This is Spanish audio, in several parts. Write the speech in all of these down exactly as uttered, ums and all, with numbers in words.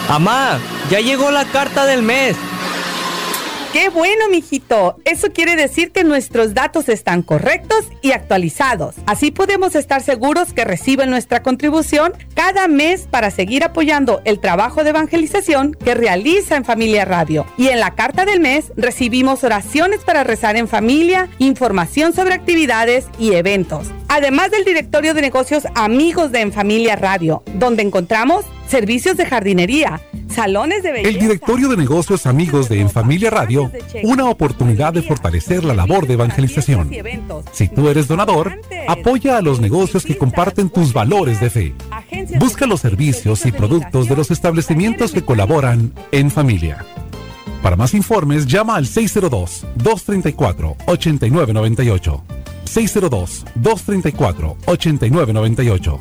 Amá, ya llegó la carta del mes. ¡Qué bueno, mijito! Eso quiere decir que nuestros datos están correctos y actualizados. Así podemos estar seguros que reciben nuestra contribución cada mes para seguir apoyando el trabajo de evangelización que realiza en Familia Radio. Y en la carta del mes recibimos oraciones para rezar en familia, información sobre actividades y eventos. Además del directorio de negocios Amigos de En Familia Radio, donde encontramos servicios de jardinería, salones de belleza. El directorio de negocios Amigos de En Familia Radio, una oportunidad de fortalecer la labor de evangelización. Si tú eres donador, apoya a los negocios que comparten tus valores de fe. Busca los servicios y productos de los establecimientos que colaboran en familia. Para más informes, llama al seis cero dos, dos tres cuatro, ocho nueve nueve ocho. seis cero dos, dos tres cuatro, ocho nueve nueve ocho.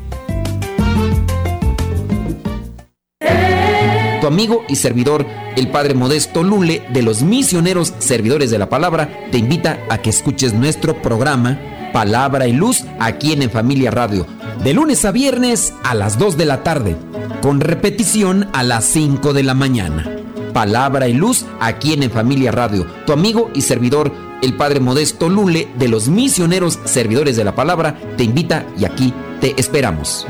Tu amigo y servidor, el Padre Modesto Lule, de los Misioneros Servidores de la Palabra, te invita a que escuches nuestro programa Palabra y Luz aquí en En Familia Radio, de lunes a viernes a las dos de la tarde, con repetición a las cinco de la mañana. Palabra y Luz aquí en En Familia Radio. Tu amigo y servidor, el Padre Modesto Lule, de los Misioneros Servidores de la Palabra, te invita y aquí te esperamos.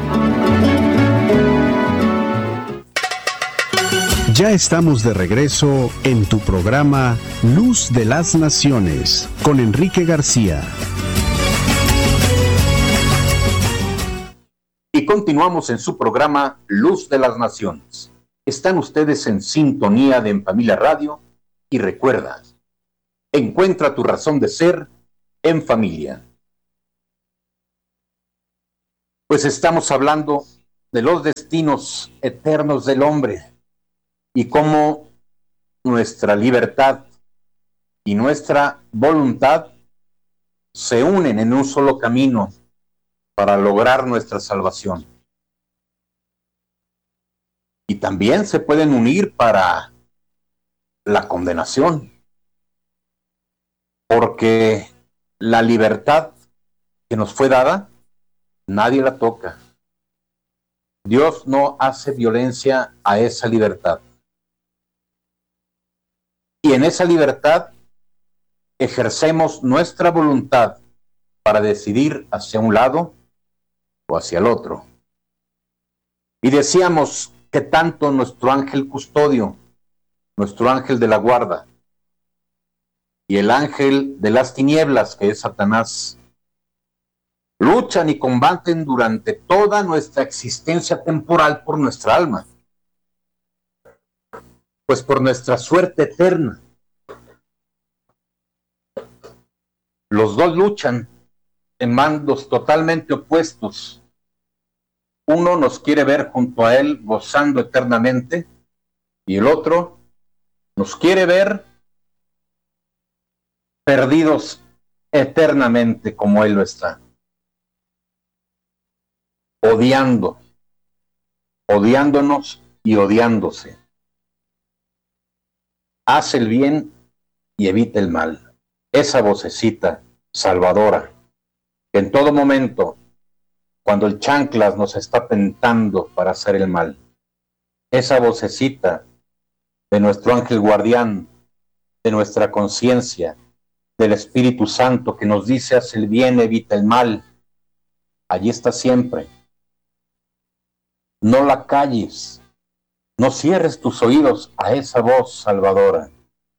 Ya estamos de regreso en tu programa Luz de las Naciones con Enrique García. Y continuamos en su programa Luz de las Naciones. Están ustedes en sintonía de En Familia Radio y recuerda, encuentra tu razón de ser en familia. Pues estamos hablando de los destinos eternos del hombre y cómo nuestra libertad y nuestra voluntad se unen en un solo camino para lograr nuestra salvación. Y también se pueden unir para la condenación, porque la libertad que nos fue dada, nadie la toca. Dios no hace violencia a esa libertad. Y en esa libertad ejercemos nuestra voluntad para decidir hacia un lado o hacia el otro. Y decíamos que tanto nuestro ángel custodio, nuestro ángel de la guarda, y el ángel de las tinieblas, que es Satanás, luchan y combaten durante toda nuestra existencia temporal por nuestra alma. Pues por nuestra suerte eterna. Los dos luchan en bandos totalmente opuestos. Uno nos quiere ver junto a él gozando eternamente y el otro nos quiere ver perdidos eternamente como él lo está. Odiando, odiándonos y odiándose. Haz el bien y evita el mal. Esa vocecita salvadora, que en todo momento, cuando el chanclas nos está tentando para hacer el mal, esa vocecita de nuestro ángel guardián, de nuestra conciencia, del Espíritu Santo que nos dice haz el bien, evita el mal, allí está siempre. No la calles. No cierres tus oídos a esa voz salvadora.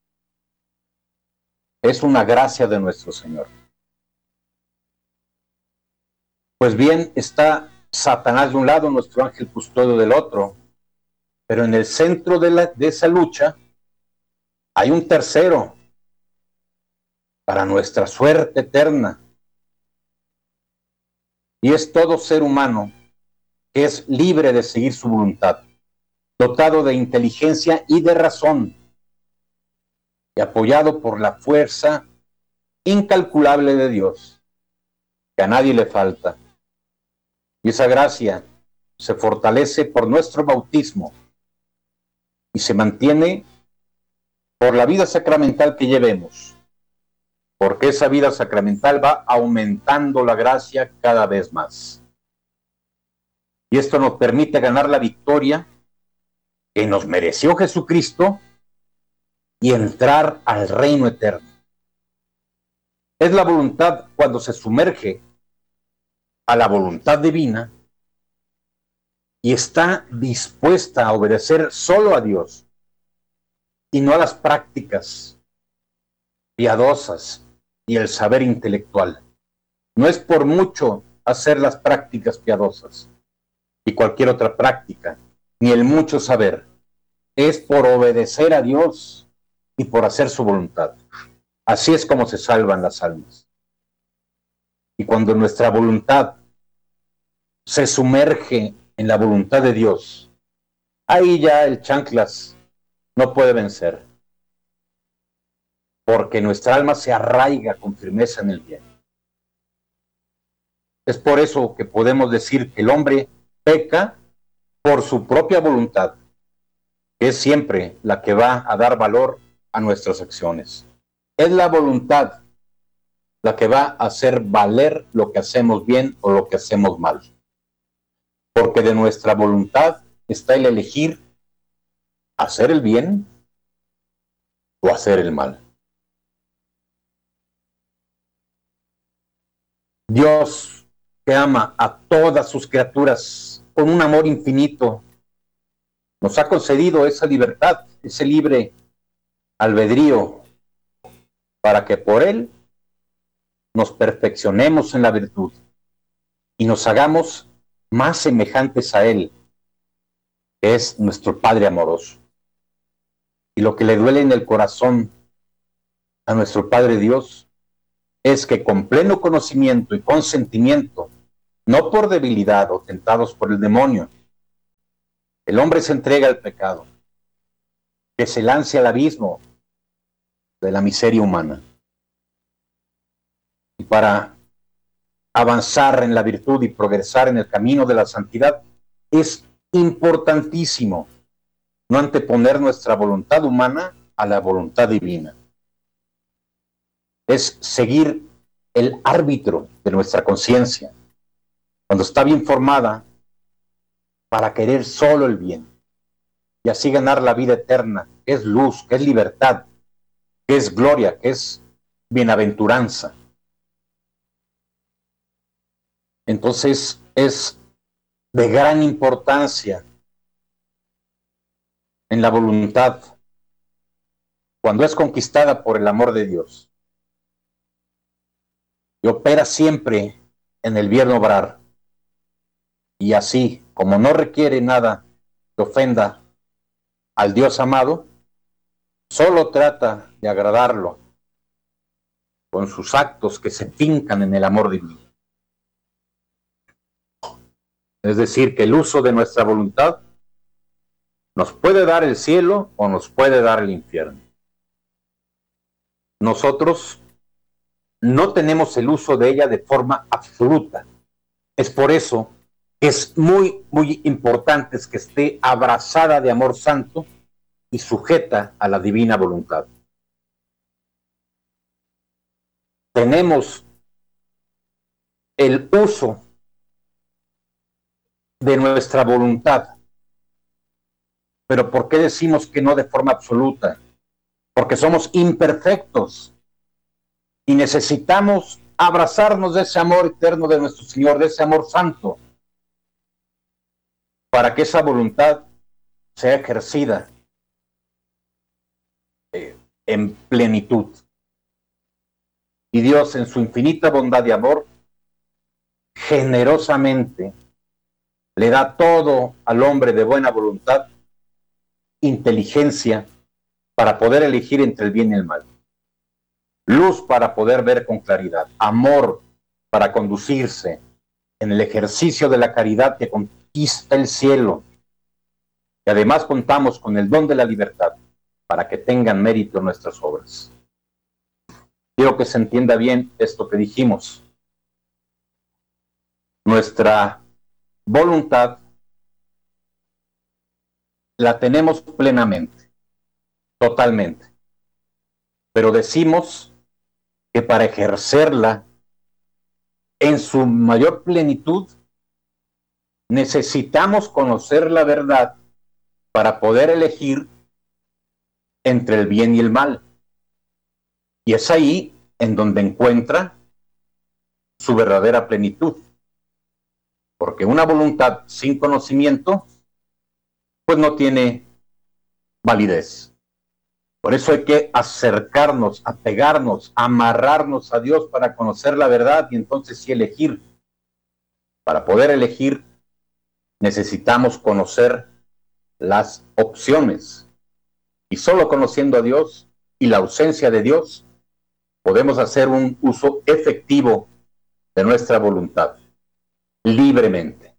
Es una gracia de nuestro Señor. Pues bien, está Satanás de un lado, nuestro ángel custodio del otro, pero en el centro de, la, de esa lucha hay un tercero para nuestra suerte eterna. Y es todo ser humano que es libre de seguir su voluntad, dotado de inteligencia y de razón, y apoyado por la fuerza incalculable de Dios, que a nadie le falta. Y esa gracia se fortalece por nuestro bautismo y se mantiene por la vida sacramental que llevemos, porque esa vida sacramental va aumentando la gracia cada vez más. Y esto nos permite ganar la victoria que nos mereció Jesucristo y entrar al reino eterno. Es la voluntad cuando se sumerge a la voluntad divina y está dispuesta a obedecer solo a Dios y no a las prácticas piadosas y el saber intelectual. No es por mucho hacer las prácticas piadosas y cualquier otra práctica, ni el mucho saber. Es por obedecer a Dios y por hacer su voluntad. Así es como se salvan las almas. Y cuando nuestra voluntad se sumerge en la voluntad de Dios, ahí ya el chanclas no puede vencer, porque nuestra alma se arraiga con firmeza en el bien. Es por eso que podemos decir que el hombre peca por su propia voluntad, que es siempre la que va a dar valor a nuestras acciones. Es la voluntad la que va a hacer valer lo que hacemos bien o lo que hacemos mal. Porque de nuestra voluntad está el elegir hacer el bien o hacer el mal. Dios, que ama a todas sus criaturas con un amor infinito, nos ha concedido esa libertad, ese libre albedrío, para que por él nos perfeccionemos en la virtud y nos hagamos más semejantes a él, que es nuestro Padre amoroso. Y lo que le duele en el corazón a nuestro Padre Dios es que con pleno conocimiento y consentimiento, no por debilidad o tentados por el demonio, el hombre se entrega al pecado, que se lance al abismo de la miseria humana. Y para avanzar en la virtud y progresar en el camino de la santidad, es importantísimo no anteponer nuestra voluntad humana a la voluntad divina. Es seguir el árbitro de nuestra conciencia, cuando está bien formada, para querer solo el bien, y así ganar la vida eterna, que es luz, que es libertad, que es gloria, que es bienaventuranza. Entonces es de gran importancia en la voluntad, cuando es conquistada por el amor de Dios, y opera siempre en el bien obrar, y así, como no requiere nada que ofenda al Dios amado, solo trata de agradarlo con sus actos que se fincan en el amor divino. Es decir, que el uso de nuestra voluntad nos puede dar el cielo o nos puede dar el infierno. Nosotros no tenemos el uso de ella de forma absoluta. Es por eso que es muy, muy importante que esté abrazada de amor santo y sujeta a la divina voluntad. Tenemos el uso de nuestra voluntad. Pero ¿por qué decimos que no de forma absoluta? Porque somos imperfectos y necesitamos abrazarnos de ese amor eterno de nuestro Señor, de ese amor santo, para que esa voluntad sea ejercida eh, en plenitud. Y Dios, en su infinita bondad y amor, generosamente le da todo al hombre de buena voluntad, inteligencia para poder elegir entre el bien y el mal, luz para poder ver con claridad, amor para conducirse en el ejercicio de la caridad que conquista el cielo, y además contamos con el don de la libertad para que tengan mérito nuestras obras. Quiero que se entienda bien esto que dijimos. Nuestra voluntad la tenemos plenamente, totalmente, pero decimos que para ejercerla en su mayor plenitud necesitamos conocer la verdad para poder elegir entre el bien y el mal. Y es ahí en donde encuentra su verdadera plenitud. Porque una voluntad sin conocimiento, pues no tiene validez. Por eso hay que acercarnos, apegarnos, amarrarnos a Dios para conocer la verdad y entonces sí elegir. Para poder elegir, necesitamos conocer las opciones. Y solo conociendo a Dios y la ausencia de Dios, podemos hacer un uso efectivo de nuestra voluntad, libremente.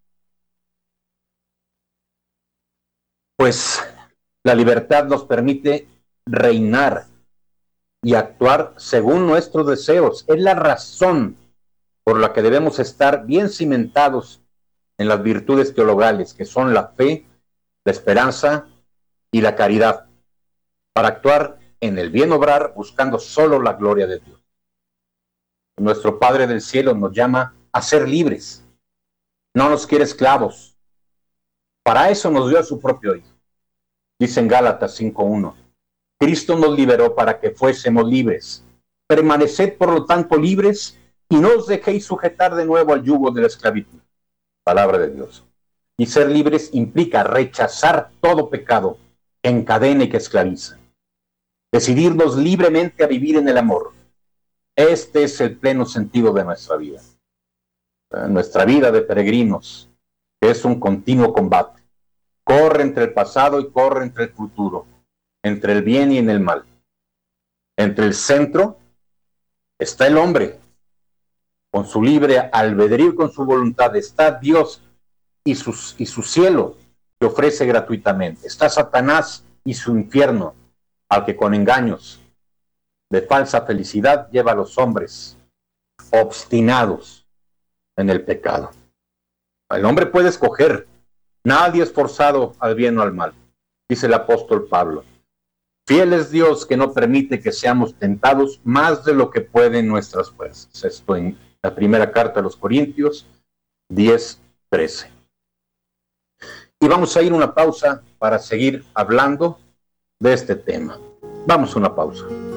Pues la libertad nos permite reinar y actuar según nuestros deseos. Es la razón por la que debemos estar bien cimentados en las virtudes teologales, que son la fe, la esperanza y la caridad, para actuar en el bien obrar buscando solo la gloria de Dios. Nuestro Padre del Cielo nos llama a ser libres. No nos quiere esclavos. Para eso nos dio a su propio Hijo. Dice en Gálatas cinco uno, Cristo nos liberó para que fuésemos libres. Permaneced por lo tanto libres y no os dejéis sujetar de nuevo al yugo de la esclavitud. Palabra de Dios. Y ser libres implica rechazar todo pecado que encadena y que esclaviza. Decidirnos libremente a vivir en el amor. Este es el pleno sentido de nuestra vida. Nuestra vida de peregrinos es un continuo combate. Corre entre el pasado y corre entre el futuro, entre el bien y en el mal. Entre el centro está el hombre, con su libre albedrío y con su voluntad. Está Dios y, sus, y su cielo que ofrece gratuitamente. Está Satanás y su infierno, al que con engaños de falsa felicidad lleva a los hombres obstinados en el pecado. El hombre puede escoger. Nadie es forzado al bien o al mal, dice el apóstol Pablo. Fiel es Dios que no permite que seamos tentados más de lo que pueden nuestras fuerzas. Esto en la primera carta a los Corintios diez trece. Y vamos a ir a una pausa para seguir hablando de este tema. Vamos a una pausa.